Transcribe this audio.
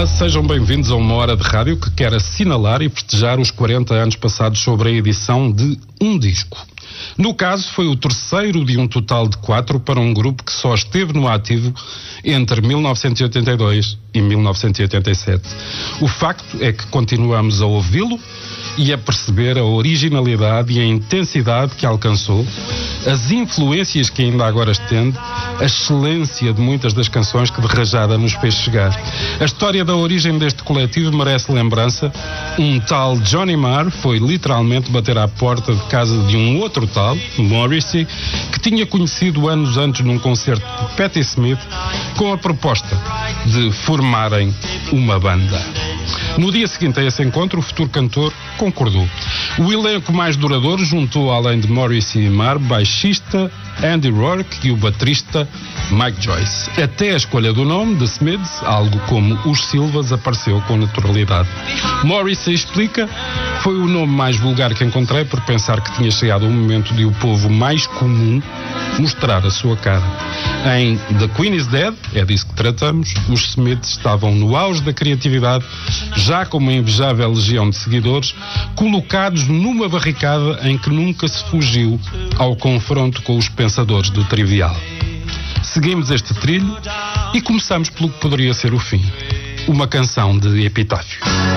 Olá, sejam bem-vindos a uma hora de rádio que quer assinalar e festejar os 40 anos passados sobre a edição de um disco. No caso, foi o terceiro de um total de 4 para um grupo que só esteve no ativo entre 1982 e 1987. O facto é que continuamos a ouvi-lo e a perceber a originalidade e a intensidade que alcançou, as influências que ainda agora estende, a excelência de muitas das canções que de rajada nos fez chegar. A história da origem deste coletivo merece lembrança. Um tal Johnny Marr foi literalmente bater à porta de casa de um outro tal, Morrissey, que tinha conhecido anos antes num concerto de Patti Smith, com a proposta de formarem uma banda. No dia seguinte a esse encontro, o futuro cantor concordou. O elenco mais duradouro juntou, além de Morrissey e Marr, baixista Andy Rourke e o baterista Mike Joyce. Até a escolha do nome, The Smiths, algo como os Silvas, apareceu com naturalidade. Morrissey explica: foi o nome mais vulgar que encontrei por pensar que tinha chegado o momento de o povo mais comum mostrar a sua cara. Em The Queen is Dead, é disso que tratamos, os Smiths estavam no auge da criatividade, já com uma invejável legião de seguidores, colocados numa barricada em que nunca se fugiu ao confronto com os pensadores do trivial. Seguimos este trilho e começamos pelo que poderia ser o fim. Uma canção de epitáfio.